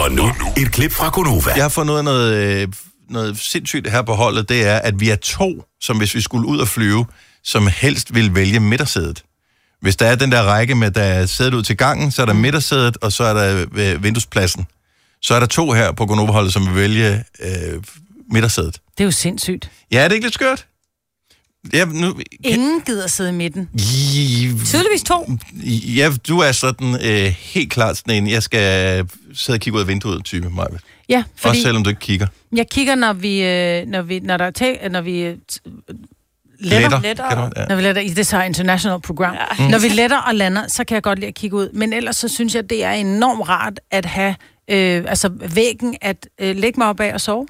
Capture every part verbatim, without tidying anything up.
Og nu et klip fra Gonova. Jeg har fundet ud af noget, noget sindssygt her på holdet. Det er, at vi er to, som hvis vi skulle ud og flyve, som helst vil vælge midtersædet. Hvis der er den der række med, der er sædet ud til gangen, så er der midtersædet, og så er der vinduespladsen. Så er der to her på Gonova-holdet, som vil vælge øh, midtersædet. Det er jo sindssygt. Ja, er det ikke lidt skørt? Ja, nu, kan... Ingen gider sidde i midten. I... Tydeligvis to. Ja, du er sådan øh, helt klart sådan en, jeg skal sidde og kigge ud af vinduet type, Maja. Ja, fordi... Også selvom du ikke kigger. Jeg kigger, når vi, øh, når vi, når der er tæ- når vi øh, letter, letter, letter du, ja. når vi letter i det så international program. Ja. Mm. Når vi letter og lander, så kan jeg godt lide at kigge ud. Men ellers så synes jeg, det er enormt rart at have øh, altså væggen at øh, lægge mig op af og sove.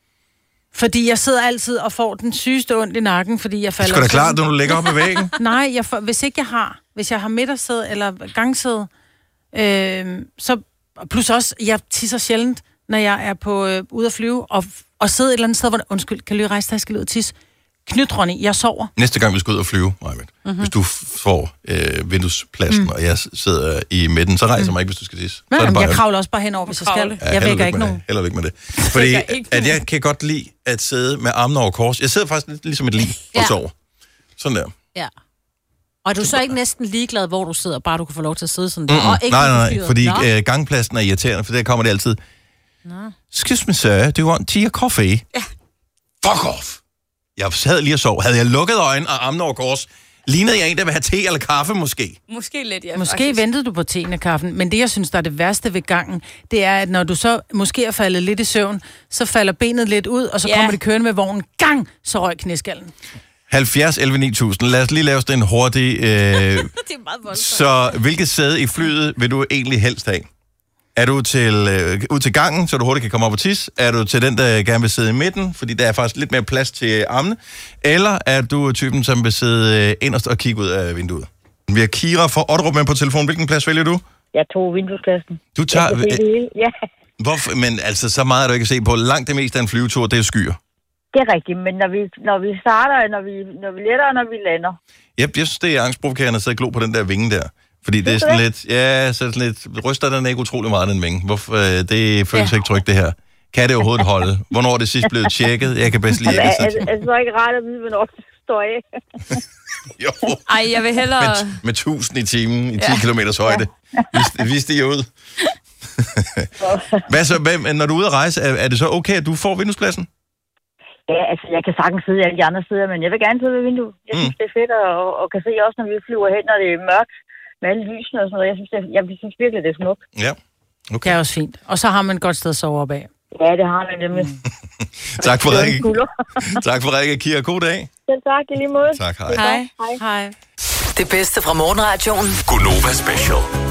Fordi jeg sidder altid og får den sygeste ondt i nakken, fordi jeg falder... Skal da klart, når du ligger op ad væggen? Nej, jeg får, hvis ikke jeg har, hvis jeg har midtersæde eller gangsæde, øh, så plus også, jeg tisser sjældent, når jeg er på øh, ude at flyve, og, og sidde et eller andet sted, hvor, undskyld, kan du lige rejse dig, jeg skal ud og tisse. Knyt, Ronny, jeg sover. Næste gang, vi skal ud og flyve, Maja, mm-hmm. hvis du får øh, vinduespladsen, mm. og jeg sidder i midten, så rejser mm. mig ikke, hvis du skal tisse. Nej, jamen, jeg kravler også bare henover, hvis jeg skal. Ja, jeg vækker ikke nogen. Heller ikke med det. Fordi at jeg kan godt lide at sidde med armene over kors. Jeg sidder faktisk lidt ligesom et lig og sover. Sådan der. Ja. Og er du så ikke næsten ligeglad, hvor du sidder, bare du kan få lov til at sidde sådan der? Mm-mm. Og ikke nej, nej, nej, fordi øh, gangpladsen er irriterende, for der kommer det altid. Nå. Excuse me, sir, do you want tea or coffee? Ja. Fuck off! Jeg sad lige og sov. Havde jeg lukket øjnene og armene over kors, lignede jeg en, der vil have te eller kaffe, måske? Måske lidt, ja. Måske faktisk. ventede du på teen og kaffen, men det, jeg synes, der er det værste ved gangen, det er, at når du så måske er faldet lidt i søvn, så falder benet lidt ud, og så Ja. kommer det kørende med vognen. Gang! Så røg knæskallen. halvfjerds elleve ni tusind. Lad os lige lave sådan en hurtig... Øh... Det er meget voldsomt. Så hvilket sæde i flyet vil du egentlig helst have? Er du til, øh, ud til gangen, så du hurtigt kan komme op og tisse? Er du til den, der gerne vil sidde i midten, fordi der er faktisk lidt mere plads til armene? Eller er du typen, som vil sidde øh, inderst og kigge ud af vinduet? Vi har Kira fra Otterup med på telefon. Hvilken plads vælger du? Jeg tog vinduespladsen. Du tager... Jeg øh, ja. Hvorfor? Men altså, så meget er du ikke at se på. Langt det meste af en flyvetur, det er skyer. Det er rigtigt, men når vi, når vi starter, når vi, når vi letter og når vi lander. Yep, jeg synes, det er angstprovokerende at sidde og glo på den der vinge der. Fordi det er sådan lidt, ja, så er sådan lidt, ryster den ikke utrolig meget, den vinge. Hvorfor, øh, det føles ja. ikke trygt, det her. Kan det overhovedet holde? Hvornår er det sidst blevet tjekket? Jeg kan bedst lide altså, ikke er, er, er det så ikke rart at vide, hvornår det står af? Jo. Ej, jeg vil hellere... Med, med tusind i timen, i ti kilometers højde. Ja. Vis det ud. Hvad så, hvem, når du er ude at rejse, er, er det så okay, at du får vinduespladsen? Ja, altså, jeg kan sagtens sidde alle de andre steder, men jeg vil gerne sidde ved vinduet. Jeg synes, mm. det er fedt, og, og kan se også, når vi flyver hen, når det er mørkt, med alle lysene og sådan noget. Jeg synes, det, jeg synes virkelig, det er smukt. Ja, okay. Det er også fint. Og så har man et godt sted at sove op af. Ja, det har man nemlig. Tak for række. Tak for række, Kira. God dag. Selv tak, i lige måde. Tak, hej. Hej. Hej. Hej. Det bedste fra morgenradioen. Gonova Special.